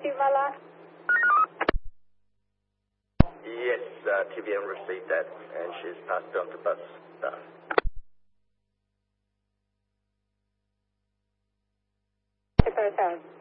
received my line? Yes, TVM received that, and she's passed on to bus staff. Okay,